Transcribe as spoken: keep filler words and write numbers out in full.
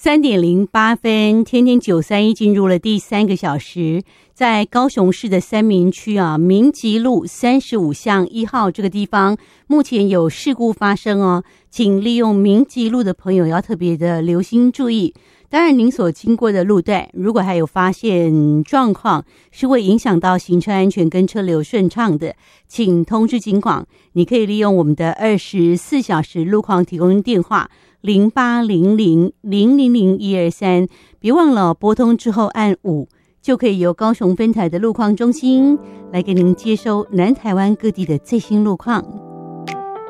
三点零八分，天天九三一进入了第三个小时，在高雄市的三民区啊，民集路三十五巷一号这个地方，目前有事故发生哦，请利用民集路的朋友要特别的留心注意。当然，您所经过的路段，如果还有发现状况是会影响到行车安全跟车流顺畅的，请通知警广。你可以利用我们的二十四小时路况提供电话零八零零零零零一二三，别忘了拨通之后按五，就可以由高雄分台的路况中心来给您接收南台湾各地的最新路况。